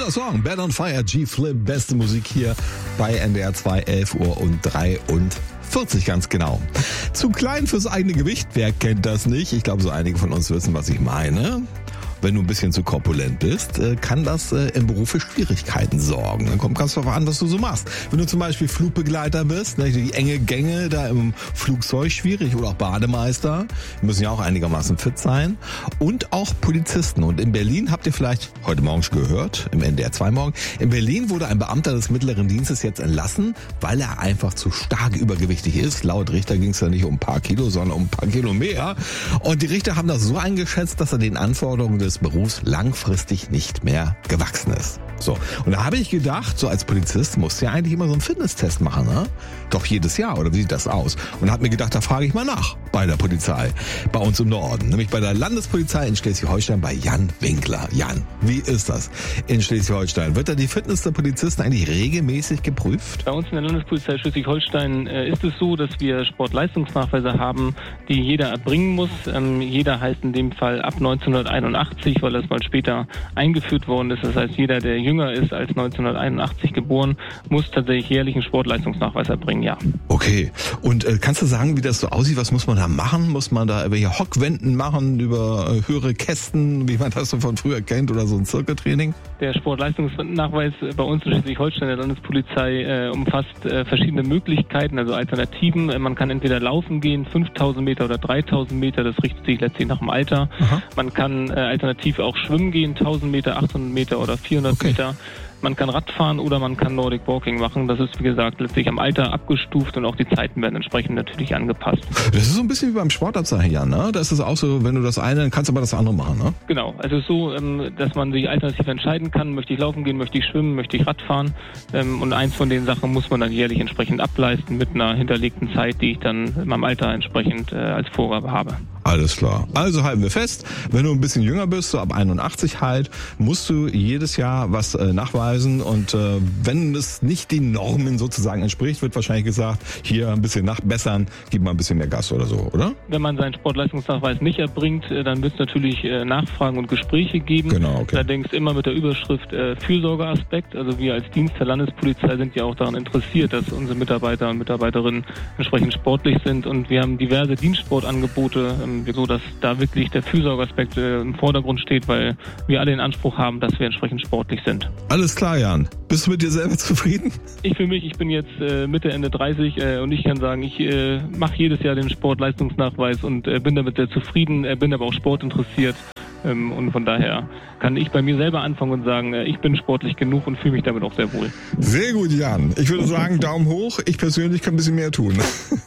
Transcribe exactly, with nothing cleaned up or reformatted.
Guter Song, Bad on Fire, G-Flip, beste Musik hier bei N D R zwei, elf Uhr und dreiundvierzig ganz genau. Zu klein fürs eigene Gewicht, wer kennt das nicht? Ich glaube, so einige von uns wissen, was ich meine. Wenn du ein bisschen zu korpulent bist, kann das im Beruf für Schwierigkeiten sorgen. Dann kommt ganz drauf an, was du so machst. Wenn du zum Beispiel Flugbegleiter bist, die enge Gänge da im Flugzeug schwierig oder auch Bademeister, die müssen ja auch einigermaßen fit sein. Und auch Polizisten. Und in Berlin habt ihr vielleicht heute Morgen schon gehört, im N D R zwei Morgen, in Berlin wurde ein Beamter des mittleren Dienstes jetzt entlassen, weil er einfach zu stark übergewichtig ist. Laut Richter ging es ja nicht um ein paar Kilo, sondern um ein paar Kilo mehr. Und die Richter haben das so eingeschätzt, dass er den Anforderungen des Berufs langfristig nicht mehr gewachsen ist. So, und da habe ich gedacht, so als Polizist musst du ja eigentlich immer so einen Fitnesstest machen, ne? Doch jedes Jahr, oder wie sieht das aus? Und habe mir gedacht, da frage ich mal nach bei der Polizei, bei uns im Norden, nämlich bei der Landespolizei in Schleswig-Holstein bei Jan Winkler. Jan, wie ist das in Schleswig-Holstein? Wird da die Fitness der Polizisten eigentlich regelmäßig geprüft? Bei uns in der Landespolizei Schleswig-Holstein äh, ist es so, dass wir Sportleistungsnachweise haben, die jeder erbringen muss. Ähm, jeder heißt in dem Fall ab neunzehnhunderteinundachtzig, weil das mal später eingeführt worden ist. Das heißt, jeder, der jünger ist als neunzehnhunderteinundachtzig geboren, muss tatsächlich jährlich einen Sportleistungsnachweis erbringen, ja. Okay. Und äh, kannst du sagen, wie das so aussieht? Was muss man da machen? Muss man da irgendwelche Hockwänden machen über äh, höhere Kästen, wie man das so von früher kennt, oder so ein Zirkeltraining? Der Sportleistungsnachweis bei uns in Schleswig-Holstein der Landespolizei äh, umfasst äh, verschiedene Möglichkeiten, also Alternativen. Äh, man kann entweder laufen gehen, fünftausend Meter oder dreitausend Meter, das richtet sich letztlich nach dem Alter. Aha. Man kann äh, alternativ auch schwimmen gehen, tausend Meter, achthundert Meter oder vierhundert okay. Meter. Man kann Radfahren oder man kann Nordic Walking machen. Das ist, wie gesagt, letztlich am Alter abgestuft und auch die Zeiten werden entsprechend natürlich angepasst. Das ist so ein bisschen wie beim Sportabzeichen, Jan, ne? Das ist auch so, wenn du das eine, dann kannst du aber das andere machen, ne? Genau. Also es ist so, dass man sich alternativ entscheiden kann, möchte ich laufen gehen, möchte ich schwimmen, möchte ich Radfahren. Und eins von den Sachen muss man dann jährlich entsprechend ableisten mit einer hinterlegten Zeit, die ich dann in meinem Alter entsprechend als Vorgabe habe. Alles klar. Also halten wir fest, wenn du ein bisschen jünger bist, so ab einundachtzig halt, musst du jedes Jahr was äh, nachweisen und äh, wenn es nicht den Normen sozusagen entspricht, wird wahrscheinlich gesagt, hier ein bisschen nachbessern, gib mal ein bisschen mehr Gas oder so, oder? Wenn man seinen Sportleistungsnachweis nicht erbringt, äh, dann wird es natürlich äh, Nachfragen und Gespräche geben. Genau, okay. Allerdings immer mit der Überschrift äh, Fürsorgeaspekt. Also wir als Dienst der Landespolizei sind ja auch daran interessiert, dass unsere Mitarbeiter und Mitarbeiterinnen entsprechend sportlich sind und wir haben diverse Dienstsportangebote, ähm, so dass da wirklich der Fürsorgeaspekt äh, im Vordergrund steht, weil wir alle den Anspruch haben, dass wir entsprechend sportlich sind. Alles klar, Jan. Bist du mit dir selber zufrieden? Ich für mich, ich bin jetzt äh, Mitte, Ende dreißig äh, und ich kann sagen, ich äh, mache jedes Jahr den Sportleistungsnachweis und äh, bin damit sehr zufrieden, äh, bin aber auch sportinteressiert. Ähm, und von daher kann ich bei mir selber anfangen und sagen, äh, ich bin sportlich genug und fühle mich damit auch sehr wohl. Sehr gut, Jan. Ich würde sagen, Daumen hoch. Ich persönlich kann ein bisschen mehr tun.